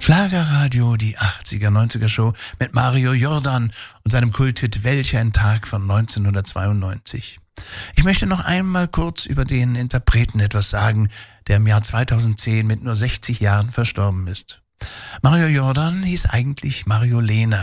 Schlagerradio, die 80er, 90er Show mit Mario Jordan und seinem Kulthit Welch ein Tag von 1992. Ich möchte noch einmal kurz über den Interpreten etwas sagen, der im Jahr 2010 mit nur 60 Jahren verstorben ist. Mario Jordan hieß eigentlich Mario Lehner.